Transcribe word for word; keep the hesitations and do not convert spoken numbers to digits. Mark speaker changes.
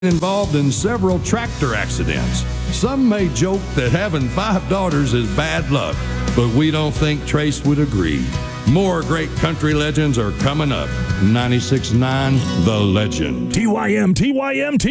Speaker 1: involved in several tractor accidents. Some may joke that having five daughters is bad luck, but we don't think Trace would agree. More great country legends are coming up. ninety-six point nine The Legend.
Speaker 2: T Y M, T Y M, T